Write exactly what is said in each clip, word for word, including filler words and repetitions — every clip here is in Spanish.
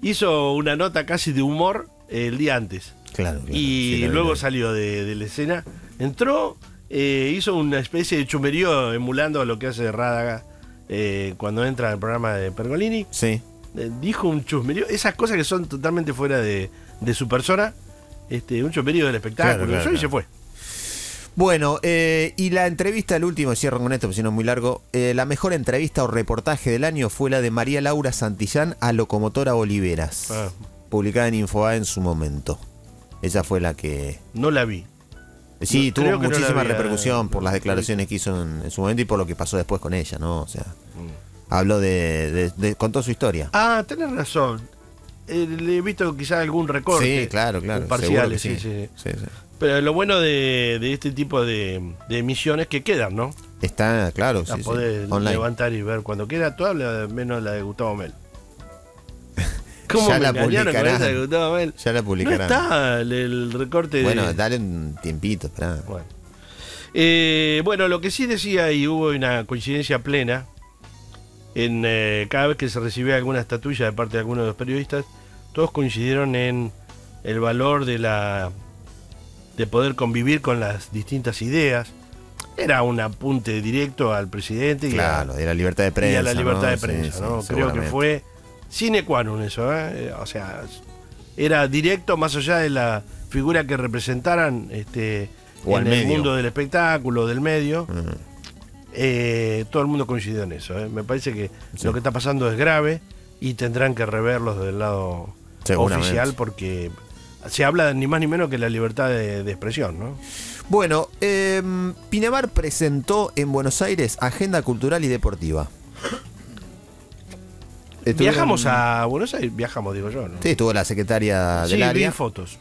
hizo una nota casi de humor el día antes. Claro, claro. Y Sí, luego claro. salió de, de la escena. Entró, eh, hizo una especie de chumerío emulando a lo que hace Rádaga eh, cuando entra al programa de Pergolini. Sí. Eh, dijo un chusmerío, esas cosas que son totalmente fuera de, de su persona. Este, un chusmerío del espectáculo. Claro, claro, Eso y claro. se fue. Bueno, eh, y la entrevista, el último, cierro con esto, porque si no es muy largo. Eh, la mejor entrevista o reportaje del año fue la de María Laura Santillán a Locomotora Oliveras, Ah, publicada en Infobae en su momento. Esa fue la que... no la vi. Sí, No, tuvo creo que no la muchísima había- repercusión por las declaraciones que hizo en, en su momento y por lo que pasó después con ella, ¿no? O sea, habló de... de- de- contó su historia. Ah, tenés razón. Eh, le he visto quizás algún recorte. Sí, claro, claro. Parciales, seguro sí, que sí. Sí, sí. Pero lo bueno de, de este tipo de, de emisiones que quedan, ¿no? Está, claro, La sí, sí. podés Online. levantar y ver cuando quiera. Tú hablas menos la de Gustavo Mel. ¿Cómo Ya me la engañaron con publicarán. esa de Gustavo Mel? Ya la No publicarán. está el, el recorte de... Bueno, dale un tiempito, esperá. Bueno. Eh, bueno, lo que sí decía, y hubo una coincidencia plena, en eh, cada vez que se recibía alguna estatuilla de parte de algunos de los periodistas, todos coincidieron en el valor de la de poder convivir con las distintas ideas. Era un apunte directo al presidente y, Claro, a, de la libertad de y prensa. a la libertad ¿no? de prensa, Sí, ¿no? sí, Creo que seguramente. fue sine qua non eso, ¿eh? O sea, era directo más allá de la figura que representaran este, O en al el medio. mundo del espectáculo, del medio. Mm. Eh, todo el mundo coincidió en eso. ¿eh? Me parece que Sí. lo que está pasando es grave y tendrán que reverlos del lado Seguramente. oficial porque se habla ni más ni menos que la libertad de, de expresión, ¿no? Bueno, eh, Pinamar presentó en Buenos Aires Agenda Cultural y Deportiva. Estuvieron- Viajamos a Buenos Aires, viajamos, digo yo, ¿no? Sí, estuvo la secretaria Sí, del vi área. fotos.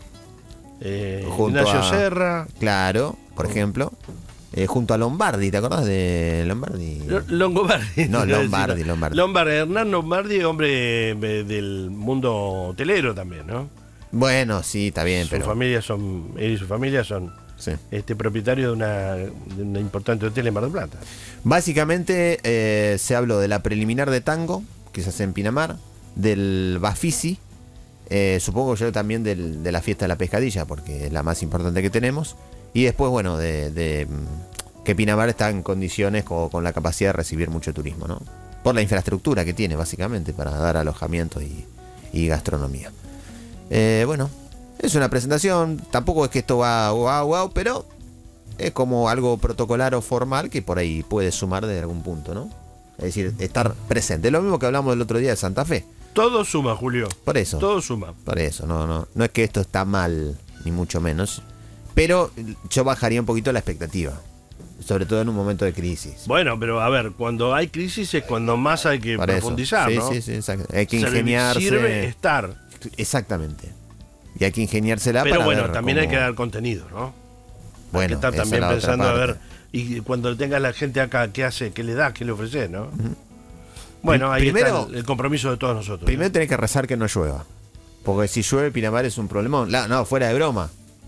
Eh, Junto Ignacio a- Serra, Claro, por ejemplo. Eh, junto a Lombardi, ¿te acordás de Lombardi? Lo- Longobardi. No, iba a Lombardi, decir. Lombardi. Lombardi, Hernán Lombardi, hombre eh, del mundo hotelero también, ¿no? Bueno, sí, está bien, Su pero... familia son, él y su familia son Sí. este propietarios de una, de una importante hotel en Mar del Plata. Básicamente eh, se habló de la preliminar de tango, que se hace en Pinamar, del Bafisi, eh, supongo yo también del- de la fiesta de la pescadilla, porque es la más importante que tenemos, y después, bueno, de, de, mm, que Pinamar está en condiciones con, con la capacidad de recibir mucho turismo, ¿no? Por la infraestructura que tiene, básicamente, para dar alojamiento y, y gastronomía. Eh, bueno, es una presentación, tampoco es que esto va wow, wow, pero es como algo protocolar o formal que por ahí puede sumar de algún punto, ¿no? Es decir, estar presente. Es lo mismo que hablamos el otro día de Santa Fe. Todo suma, Julio. Por eso. Todo suma. Por eso, no, no, no es que esto está mal, ni mucho menos. Pero yo bajaría un poquito la expectativa. Sobre todo en un momento de crisis. Bueno, pero a ver, cuando hay crisis es cuando más hay que Por eso. profundizar, Sí, ¿no? sí, sí, exacto. Hay que Servi- ingeniarse. Sirve estar. Exactamente. Y hay que ingeniársela Pero para bueno, ver también hay cómo- que dar contenido, ¿no? hay Bueno, que estar esa también es la otra pensando a parte. ver, y cuando tenga la gente acá, ¿qué hace? ¿Qué le da? ¿Qué le ofrece? ¿no? Bueno, ahí Primero- está el, el compromiso de todos nosotros. Primero tenés que rezar que no llueva. Porque si llueve, Pinamar es un problemón. La- no, fuera de broma.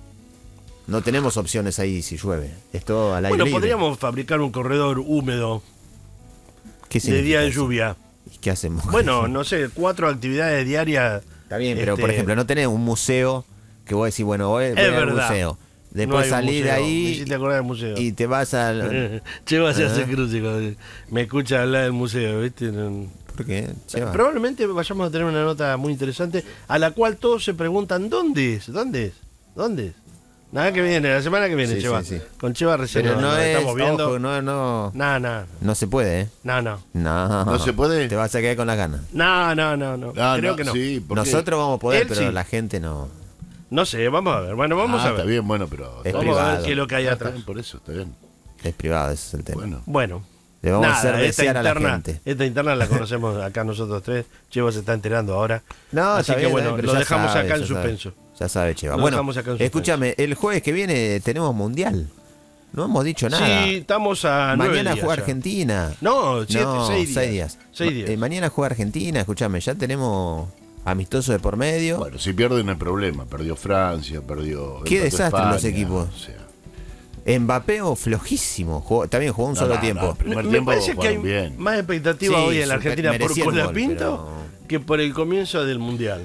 No tenemos opciones ahí si llueve. Es todo al aire Bueno, libre. podríamos fabricar un corredor húmedo ¿Qué de significa día de eso? lluvia. ¿Y qué hacemos? Bueno, no sé, cuatro actividades diarias. Está bien, pero este, por ejemplo, no tenés un museo que vos decís, bueno, voy, voy Es al verdad. museo. no Después hay un salís de museo. Me ahí hiciste acordar del museo. y te vas al... Cheva se hace Ajá. cruce cuando me escucha hablar del museo, ¿viste? No- ¿Por qué? Cheva. Probablemente vayamos a tener una nota muy interesante a la cual todos se preguntan ¿dónde es? ¿Dónde es? ¿Dónde es? Nada que viene, la semana que viene, Sí, Cheva. sí, sí. Con Cheva recién Pero nos- no nos es... estamos viendo. Ojo, no, no, No, no, no se puede, ¿eh? no, no. No. ¿No se puede? Te vas a quedar con las ganas. No, no, no, no. Ah, Creo que no. Sí, ¿por qué? Nosotros vamos a poder, Él pero sí. la gente no. No sé, vamos a ver. Bueno, vamos Ah, a ver. está bien, bueno, pero... Es Vamos a privado. ver qué es lo que hay Ah, está atrás. bien, por eso, está bien. Es privado, ese es el tema. Bueno. Bueno. Le vamos Nada, a hacer esta desear a la interna, gente. esta interna la conocemos acá nosotros tres. Cheva se está enterando ahora. No, Así está que bien, bueno, está bien, pero lo ya dejamos sabe, acá en ya sabe. suspenso. Ya sabe, Cheva. Lo Bueno, dejamos acá en suspenso. escúchame, el jueves que viene tenemos mundial. No hemos dicho nada. Sí, estamos a nueve Mañana días juega ya. Argentina. No, siete, No, seis días. seis días. Seis Ma- días. eh, mañana juega Argentina, escúchame, ya tenemos amistoso de por medio. Bueno, si pierde no hay problema. Perdió Francia, perdió... Qué empató desastre los España, equipos. o sea. Mbappé flojísimo. Jugó- también jugó un No, solo no, tiempo. no, primer Me tiempo parece que hay jugaron bien. más expectativa Sí, hoy en la super- Argentina por merecía el gol, Colapinto pero- que por el comienzo del Mundial.